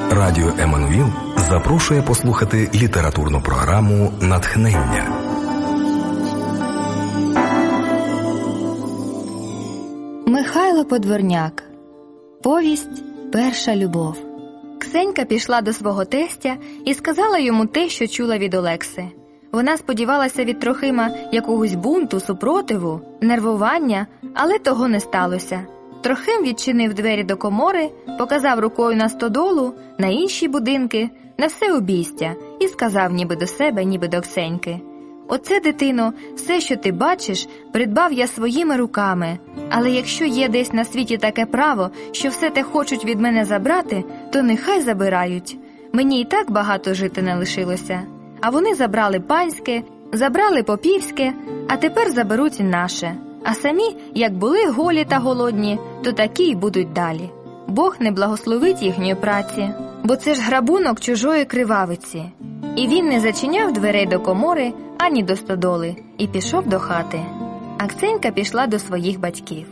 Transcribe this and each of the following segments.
Радіо Еммануїл запрошує послухати літературну програму «Натхнення». Михайло Подворняк. Повість «Перша любов». Ксенька пішла до свого тестя і сказала йому те, що чула від Олекси. Вона сподівалася від Трохима якогось бунту, супротиву, нервування, але того не сталося. Трохим відчинив двері до комори, показав рукою на стодолу, на інші будинки, на все обійстя і сказав ніби до себе, ніби до Ксеньки: «Оце, дитино, все, що ти бачиш, придбав я своїми руками. Але якщо є десь на світі таке право, що все те хочуть від мене забрати, то нехай забирають. Мені і так багато жити не лишилося. А вони забрали панське, забрали попівське, а тепер заберуть і наше. А самі, як були голі та голодні, то такі й будуть далі. Бог не благословить їхньої праці, бо це ж грабунок чужої кривавиці». І він не зачиняв дверей до комори, ані до стодоли, і пішов до хати. А Ксенька пішла до своїх батьків.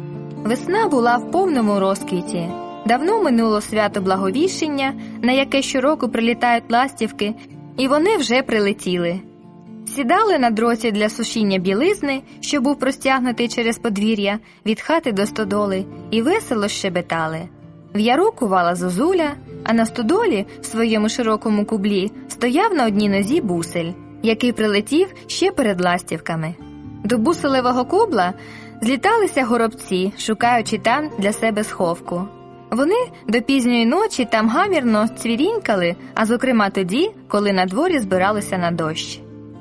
Весна була в повному розквіті. Давно минуло свято Благовіщення, на яке щороку прилітають ластівки, і вони вже прилетіли. Сідали на дроті для сушіння білизни, що був простягнутий через подвір'я, від хати до стодоли, і весело щебетали. В яру кувала зозуля, а на стодолі, в своєму широкому кублі, стояв на одній нозі бусель, який прилетів ще перед ластівками. До буселевого кубла зліталися горобці, шукаючи там для себе сховку. Вони до пізньої ночі там гамірно цвірінькали, а зокрема тоді, коли на дворі збиралися на дощ.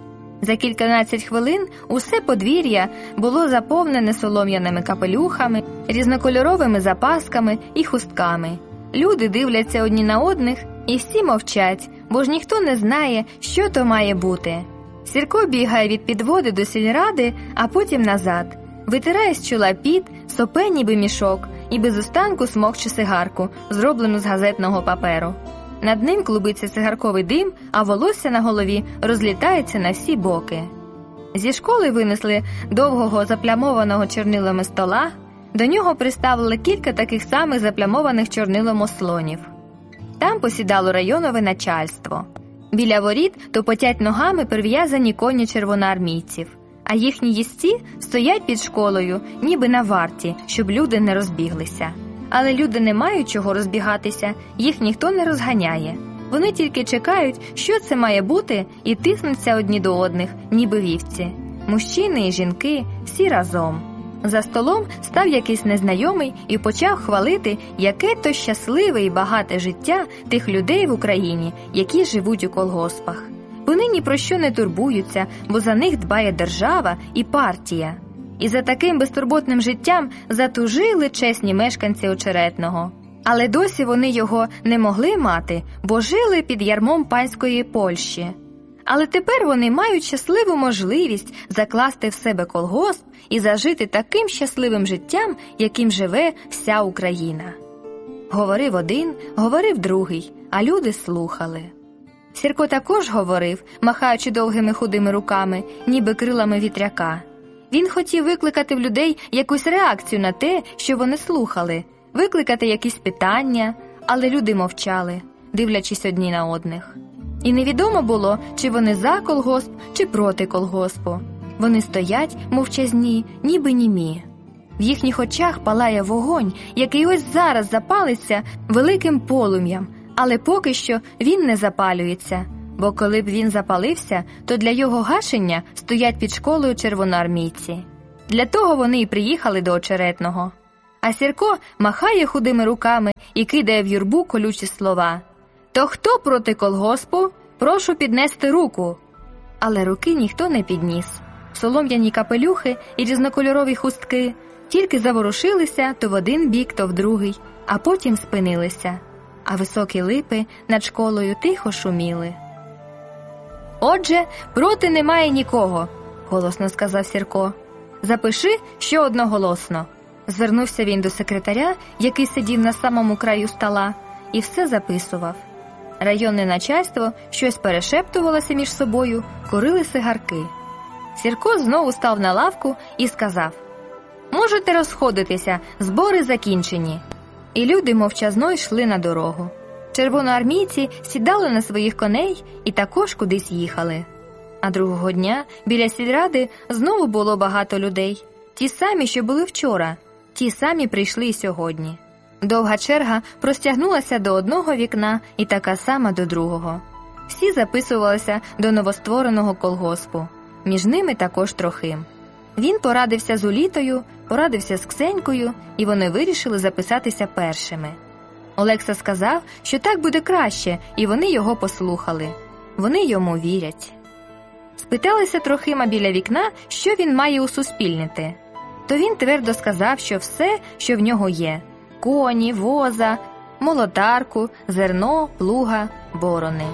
За кільканадцять хвилин усе подвір'я було заповнене солом'яними капелюхами, різнокольоровими запасками і хустками. Люди дивляться одні на одних і всі мовчать, бо ж ніхто не знає, що то має бути. Сірко бігає від підводи до сільради, а потім назад. Витирає з чола піт, сопе ніби мішок і без останку смокче сигарку, зроблену з газетного паперу. Над ним клубиться цигарковий дим, а волосся на голові розлітається на всі боки. Зі школи винесли довгого заплямованого чорнилами стола, до нього приставили кілька таких самих заплямованих чорнилом ослонів. Там посідало районове начальство. Біля воріт топотять ногами прив'язані коні червоноармійців, а їхні їзці стоять під школою, ніби на варті, щоб люди не розбіглися. Але люди не мають чого розбігатися, їх ніхто не розганяє. Вони тільки чекають, що це має бути, і тиснуться одні до одних, ніби вівці. Мужчини і жінки всі разом. За столом став якийсь незнайомий і почав хвалити, яке то щасливе і багате життя тих людей в Україні, які живуть у колгоспах. Вони ні про що не турбуються, бо за них дбає держава і партія. І за таким безтурботним життям затужили чесні мешканці Очеретного. Але досі вони його не могли мати, бо жили під ярмом панської Польщі. Але тепер вони мають щасливу можливість закласти в себе колгосп і зажити таким щасливим життям, яким живе вся Україна. Говорив один, говорив другий, а люди слухали. Сірко також говорив, махаючи довгими худими руками, ніби крилами вітряка. Він хотів викликати в людей якусь реакцію на те, що вони слухали, викликати якісь питання, але люди мовчали, дивлячись одні на одних. І невідомо було, чи вони за колгосп, чи проти колгоспу. Вони стоять мовчазні, ніби німі. В їхніх очах палає вогонь, який ось зараз запалиться великим полум'ям, але поки що він не запалюється, бо коли б він запалився, то для його гашення стоять під школою червоноармійці. Для того вони і приїхали до Очеретного. А Сірко махає худими руками і кидає в юрбу колючі слова: «То хто проти колгоспу? Прошу піднести руку!» Але руки ніхто не підніс. Солом'яні капелюхи і різнокольорові хустки тільки заворушилися то в один бік, то в другий, а потім спинилися. А високі липи над школою тихо шуміли. «Отже, проти немає нікого», – голосно сказав Сірко. «Запиши, що одноголосно». Звернувся він до секретаря, який сидів на самому краю стола, і все записував. Районне начальство щось перешептувалося між собою, курили сигарки. Сірко знову став на лавку і сказав: «Можете розходитися, збори закінчені». І люди мовчазно йшли на дорогу. Червоноармійці сідали на своїх коней і також кудись їхали. А другого дня біля сільради знову було багато людей. Ті самі, що були вчора, ті самі прийшли й сьогодні. Довга черга простягнулася до одного вікна і така сама до другого. Всі записувалися до новоствореного колгоспу. Між ними також Трохим. Він порадився з Улітою, порадився з Ксенькою, і вони вирішили записатися першими. Олекса сказав, що так буде краще, і вони його послухали. Вони йому вірять. Спиталися Трохима біля вікна, що він має усуспільнити. То він твердо сказав, що все, що в нього є – коні, воза, молотарку, зерно, плуга, борони.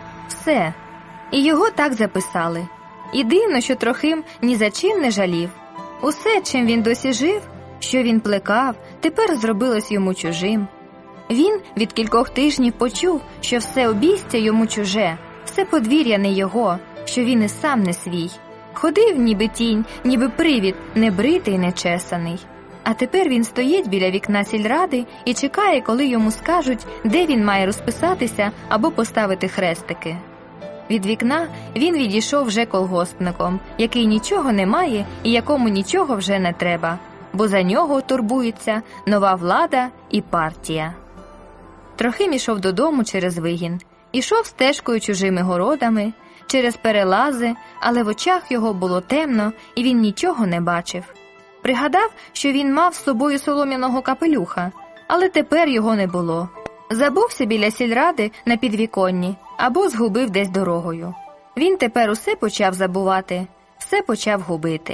Все. І його так записали. І дивно, що Трохим ні за чим не жалів. Усе, чим він досі жив, що він плекав, тепер зробилось йому чужим. Він від кількох тижнів почув, що все обійстя йому чуже, все подвір'я не його, що він і сам не свій. Ходив ніби тінь, ніби привід, небритий, нечесаний. А тепер він стоїть біля вікна сільради і чекає, коли йому скажуть, де він має розписатися або поставити хрестики. Від вікна він відійшов вже колгоспником, який нічого не має і якому нічого вже не треба, бо за нього турбується нова влада і партія. Трохим ішов додому через вигін, ішов стежкою чужими городами, через перелази, але в очах його було темно, і він нічого не бачив. Пригадав, що він мав з собою солом'яного капелюха, але тепер його не було. Забувся біля сільради на підвіконні або згубив десь дорогою. Він тепер усе почав забувати, все почав губити.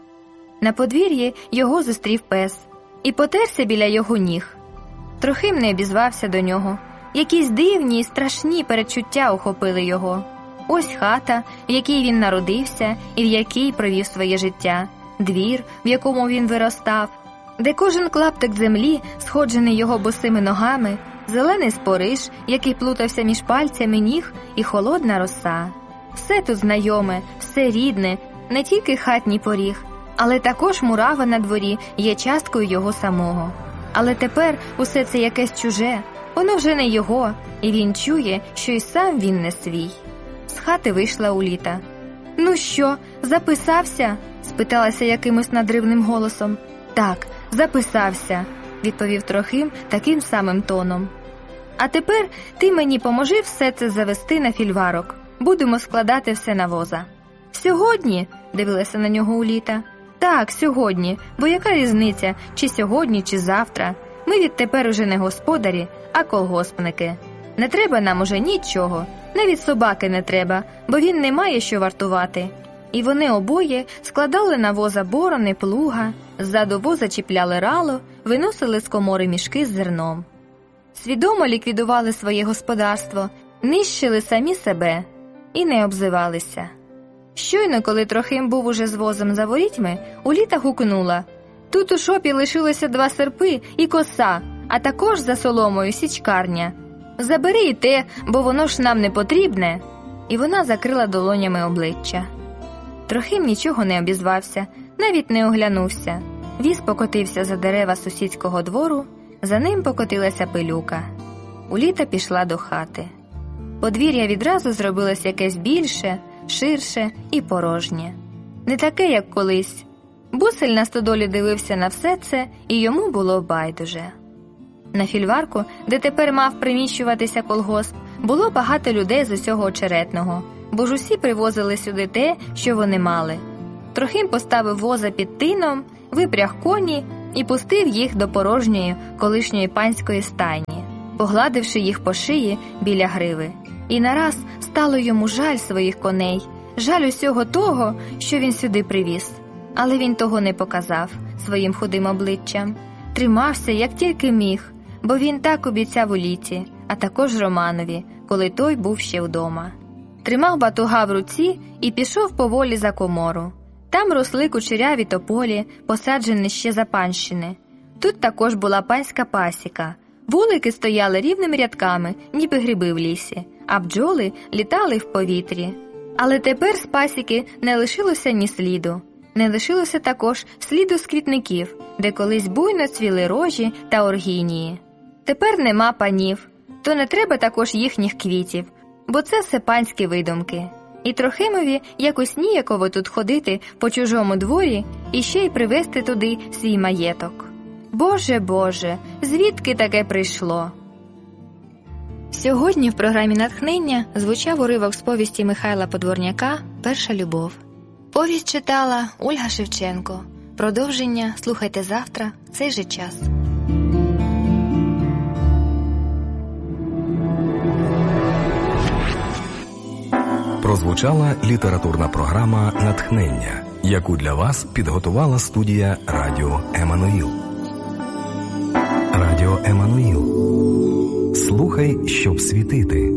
На подвір'ї його зустрів пес і потерся біля його ніг. Трохим не обізвався до нього. Якісь дивні і страшні передчуття охопили його. Ось хата, в якій він народився і в якій провів своє життя, двір, в якому він виростав, де кожен клаптик землі, сходжений його босими ногами, зелений спориш, який плутався між пальцями ніг, і холодна роса. Все тут знайоме, все рідне, не тільки хатній поріг, але також мурава на дворі є часткою його самого. Але тепер усе це якесь чуже, воно вже не його, і він чує, що й сам він не свій. З хати вийшла Уліта. «Ну що, записався?» – спиталася якимось надривним голосом. «Так, записався», – відповів Трохим таким самим тоном. «А тепер ти мені поможи все це завести на фільварок. Будемо складати все на воза». «Сьогодні?» – дивилася на нього Уліта. «Так, сьогодні, бо яка різниця, чи сьогодні, чи завтра? Ми відтепер уже не господарі, а колгоспники. Не треба нам уже нічого, навіть собаки не треба, бо він не має що вартувати». І вони обоє складали на воза борони, плуга, ззаду воза чіпляли рало, виносили з комори мішки з зерном. Свідомо ліквідували своє господарство, нищили самі себе і не обзивалися. Щойно, коли Трохим був уже з возом за ворітьми, Уліта гукнула: «Тут у шопі лишилося 2 серпи і коса, а також за соломою січкарня. Забери і те, бо воно ж нам не потрібне». І вона закрила долонями обличчя. Трохим нічого не обізвався, навіть не оглянувся. Віз покотився за дерева сусідського двору, за ним покотилася пилюка. Уліта пішла до хати. Подвір'я відразу зробилось якесь більше, ширше і порожнє. Не таке, як колись. Бусель на стодолі дивився на все це, і йому було байдуже. На фільварку, де тепер мав приміщуватися колгосп, було багато людей з усього Очеретного, бо ж усі привозили сюди те, що вони мали. Трохим поставив воза під тином, випряг коні і пустив їх до порожньої колишньої панської стайні, погладивши їх по шиї біля гриви. І нараз стало йому жаль своїх коней, жаль усього того, що він сюди привіз. Але він того не показав своїм худим обличчям. Тримався, як тільки міг, бо він так обіцяв Уліті, а також Романові, коли той був ще вдома. Тримав батуга в руці і пішов поволі за комору. Там росли кучеряві тополі, посаджені ще за панщини. Тут також була панська пасіка. Вулики стояли рівними рядками, ніби гриби в лісі, а бджоли літали в повітрі. Але тепер з пасіки не лишилося ні сліду. Не лишилося також сліду з квітників, де колись буйно цвіли рожі та оргінії. Тепер нема панів. то не треба також їхніх квітів, бо це все панські видумки. І Трохимові якось ніяково тут ходити по чужому дворі і ще й привезти туди свій маєток. Боже, Боже, звідки таке прийшло? Сьогодні в програмі «Натхнення» звучав уривок з повісті Михайла Подворняка «Перша любов». Повість читала Ольга Шевченко. Продовження слухайте завтра в цей же час. Прозвучала літературна програма «Натхнення», яку для вас підготувала студія Радіо Еммануїл. Радіо Еммануїл. Слухай, щоб світити.